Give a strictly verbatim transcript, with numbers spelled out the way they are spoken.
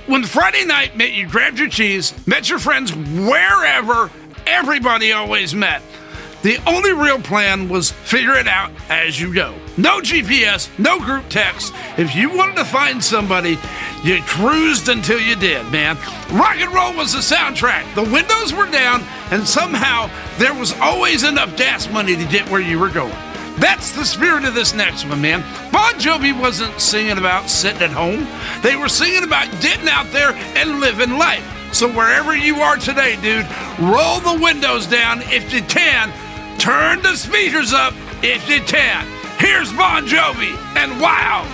when Friday night meant you grabbed your cheese, met your friends wherever everybody always met. The only real plan was figure it out as you go. No G P S, no group text. If you wanted to find somebody, you cruised until you did, man. Rock and roll was the soundtrack. The windows were down, and somehow there was always enough gas money to get where you were going. That's the spirit of this next one, man. Bon Jovi wasn't singing about sitting at home. They were singing about getting out there and living life. So wherever you are today, dude, roll the windows down if you can. Turn the speakers up if you can. Here's Bon Jovi and Wow.